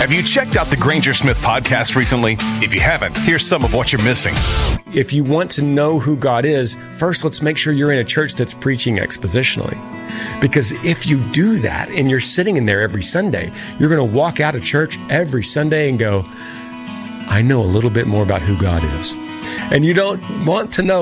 Have you checked out the Granger Smith podcast recently? If you haven't, here's some of what you're missing. If you want to know who God is, first let's make sure you're in a church that's preaching expositionally. Because if you do that and you're sitting in there every Sunday, you're going to walk out of church every Sunday and go, I know a little bit more about who God is. And you don't want to know